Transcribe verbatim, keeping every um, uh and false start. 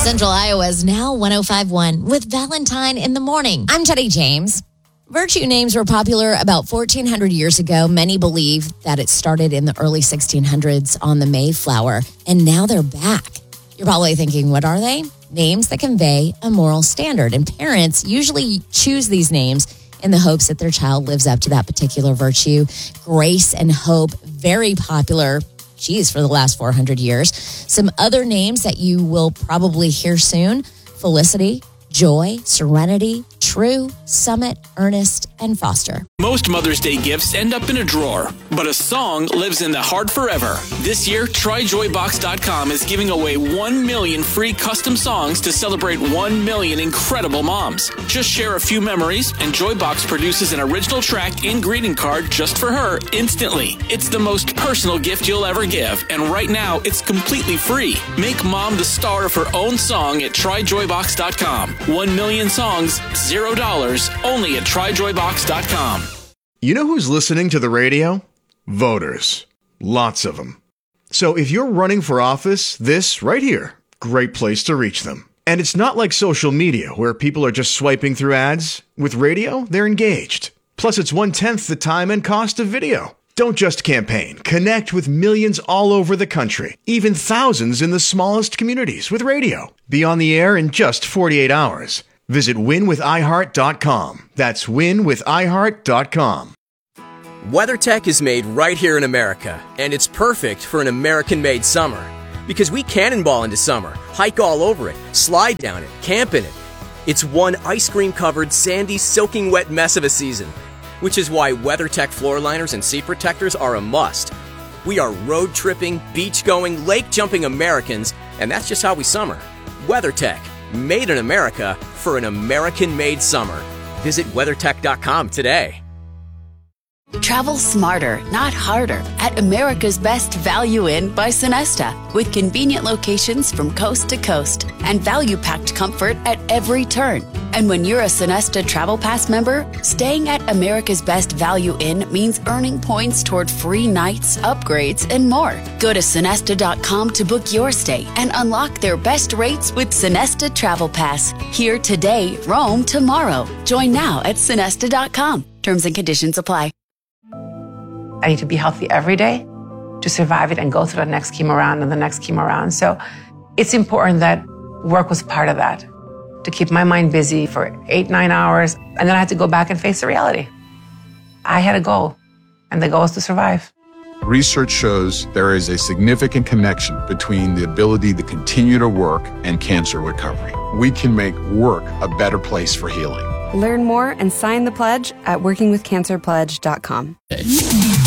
Central Iowa's now one oh five point one with Valentine in the morning. I'm Teddy James. Virtue names were popular about fourteen hundred years ago. Many believe that it started in the early sixteen hundreds on the Mayflower, and now they're back. You're probably thinking, what are they? Names that convey a moral standard, and parents usually choose these names in the hopes that their child lives up to that particular virtue. Grace and Hope, very popular, geez, for the last four hundred years. Some other names that you will probably hear soon: Felicity, Joy, Serenity, True, Summit, Ernest, and Foster. Most Mother's Day gifts end up in a drawer, but a song lives in the heart forever. This year, try joy box dot com is giving away one million free custom songs to celebrate one million incredible moms. Just share a few memories, and Joybox produces an original track and greeting card just for her instantly. It's the most personal gift you'll ever give, and right now, it's completely free. Make mom the star of her own song at try joy box dot com. One million songs, zero dollars, only at try joy box dot com. You know who's listening to the radio? Voters. Lots of them. So if you're running for office, this right here, great place to reach them. And it's not like social media where people are just swiping through ads. With radio, they're engaged. Plus, it's one-tenth the time and cost of video. Don't just campaign. Connect with millions all over the country, even thousands in the smallest communities with radio. Be on the air in just forty-eight hours. Visit win with i heart dot com. That's win with i heart dot com. WeatherTech is made right here in America, and it's perfect for an American-made summer. Because we cannonball into summer, hike all over it, slide down it, camp in it. It's one ice cream-covered, sandy, soaking wet mess of a season, which is why WeatherTech floor liners and seat protectors are a must. We are road-tripping, beach-going, lake-jumping Americans, and that's just how we summer. WeatherTech, made in America for an American-made summer. Visit weather tech dot com today. Travel smarter, not harder, at America's Best Value Inn by Sonesta, with convenient locations from coast to coast and value-packed comfort at every turn. And when you're a Sonesta Travel Pass member, staying at America's Best Value Inn means earning points toward free nights, upgrades, and more. Go to sonesta dot com to book your stay and unlock their best rates with Sonesta Travel Pass. Here today, roam tomorrow. Join now at sonesta dot com. Terms and conditions apply. I need to be healthy every day to survive it and go through the next chemo round and the next chemo round. So it's important that work was part of that, to keep my mind busy for eight, nine hours. And then I had to go back and face the reality. I had a goal, and the goal was to survive. Research shows there is a significant connection between the ability to continue to work and cancer recovery. We can make work a better place for healing. Learn more and sign the pledge at working with cancer pledge dot com.